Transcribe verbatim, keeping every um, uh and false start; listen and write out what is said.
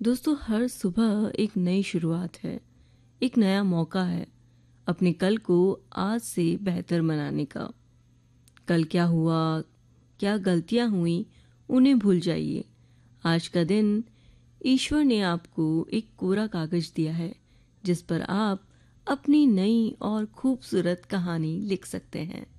दोस्तों, हर सुबह एक नई शुरुआत है, एक नया मौका है अपने कल को आज से बेहतर बनाने का। कल क्या हुआ, क्या गलतियां हुई, उन्हें भूल जाइए। आज का दिन ईश्वर ने आपको एक कोरा कागज दिया है जिस पर आप अपनी नई और खूबसूरत कहानी लिख सकते हैं।